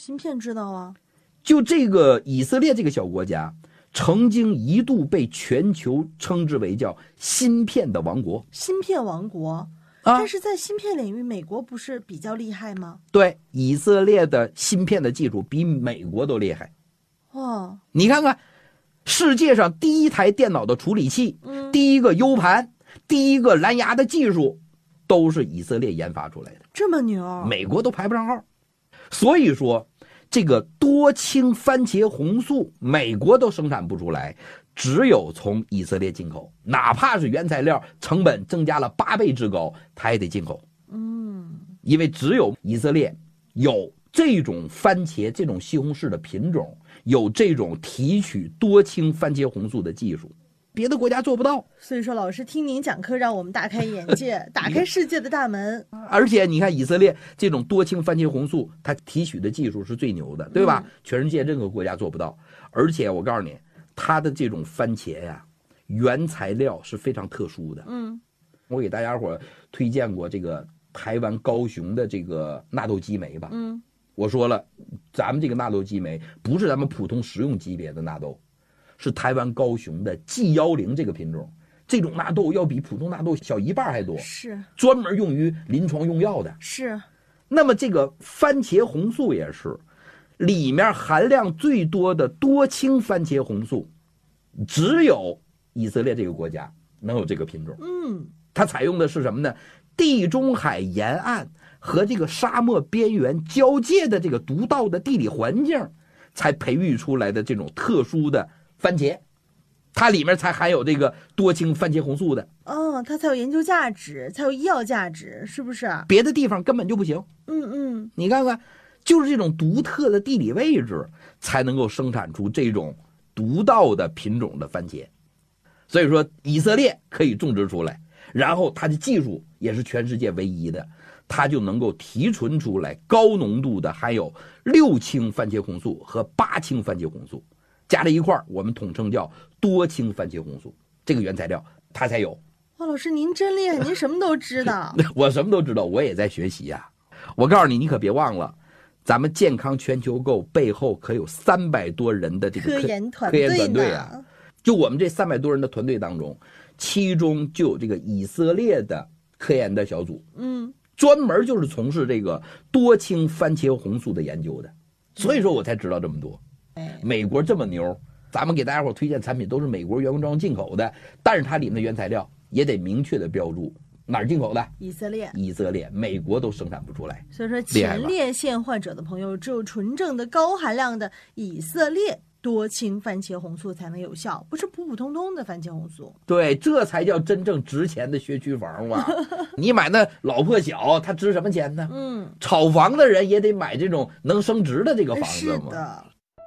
芯片知道啊。 就这个以色列这个小国家，曾经一度被全球称之为叫芯片的王国。 芯片王国啊， 但是在芯片领域，美国不是比较厉害吗？ 对，以色列的芯片的技术比美国都厉害。 哇， 你看看，世界上第一台电脑的处理器，第一个 U 盘，第一个蓝牙的技术，都是以色列研发出来的。 这么牛， 美国都排不上号。所以说，这个多氢番茄红素，美国都生产不出来，只有从以色列进口，哪怕是原材料成本增加了8倍之高，它也得进口。因为只有以色列有这种番茄、这种西红柿的品种，有这种提取多氢番茄红素的技术，别的国家做不到。 所以说，老师听您讲课，让我们大开眼界，打开世界的大门。 而且你看，以色列这种多氢番茄红素，它提取的技术是最牛的，对吧？全世界任何国家做不到。而且我告诉你，它的这种番茄呀，原材料是非常特殊的。我给大家伙推荐过这个台湾高雄的这个纳豆激酶吧。我说了，咱们这个纳豆激酶不是咱们普通食用级别的纳豆，是台湾高雄的 G10这个品种。这种纳豆要比普通纳豆小1半还多， 是专门用于临床用药的。 是。 那么这个番茄红素也是，里面含量最多的多氢番茄红素，只有以色列这个国家能有这个品种。它采用的是什么呢？地中海沿岸和这个沙漠边缘交界的这个独到的地理环境，才培育出来的这种特殊的番茄，它里面才含有这个多氢番茄红素的。 它才有研究价值，才有医药价值，是不是？ 别的地方根本就不行。你看看，就是这种独特的地理位置，才能够生产出这种独到的品种的番茄。所以说，以色列可以种植出来，然后它的技术也是全世界唯一的，它就能够提纯出来高浓度的含有6氢番茄红素和8氢番茄红素，加在一块儿，我们统称叫多氢番茄红素。这个原材料它才有。 哇，老师您真厉害，您什么都知道。 我什么都知道，我也在学习呀。我告诉你，你可别忘了，咱们健康全球购背后可有300多人的这个科研团队啊。就我们这300多人的团队当中，其中就有这个以色列的科研的小组，专门就是从事这个多氢番茄红素的研究的。所以说我才知道这么多。美国这么牛，咱们给大家伙推荐产品都是美国原装进口的，但是它里面的原材料也得明确的标注哪儿进口的。 以色列， 美国都生产不出来。 所以说，前列腺患者的朋友，只有纯正的高含量的以色列多氢番茄红素才能有效，不是普普通通的番茄红素。 对，这才叫真正值钱的学区房嘛。你买那老破小，它值什么钱呢？炒房的人也得买这种能升值的这个房子嘛。 是的。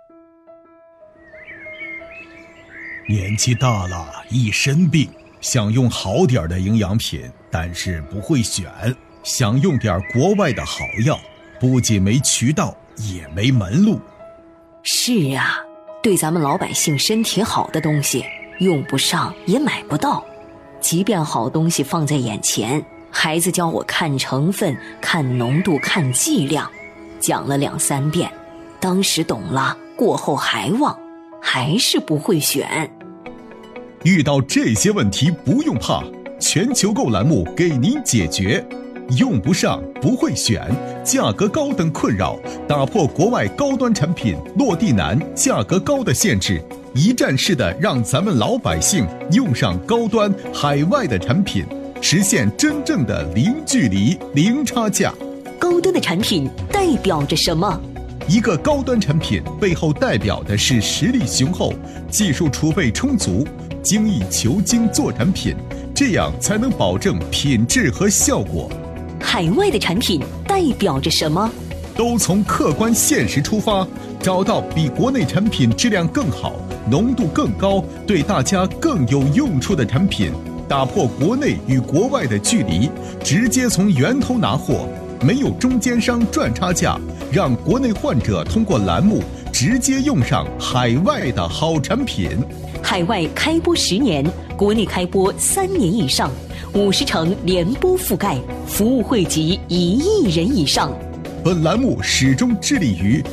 年纪大了，一身病，想用好点的营养品，但是不会选，想用点国外的好药，不仅没渠道，也没门路。 是啊，对咱们老百姓身体好的东西，用不上也买不到。即便好东西放在眼前，孩子教我看成分、看浓度、看剂量，讲了2、3遍，当时懂了，过后还忘，还是不会选。 遇到这些问题不用怕，全球购栏目给您解决。用不上，不会选，价格高等困扰，打破国外高端产品落地难、价格高的限制，一站式的让咱们老百姓用上高端海外的产品，实现真正的零距离、零差价。 高端的产品代表着什么？ 一个高端产品背后代表的是实力雄厚、技术储备充足、精益求精做产品，这样才能保证品质和效果。 海外的产品代表着什么？ 都从客观现实出发，找到比国内产品质量更好、浓度更高、对大家更有用处的产品，打破国内与国外的距离，直接从源头拿货，没有中间商赚差价，让国内患者通过栏目直接用上海外的好产品。 海外开播10年，国内开播3年以上，50城联播覆盖，服务惠及1亿人以上。 本栏目始终致力于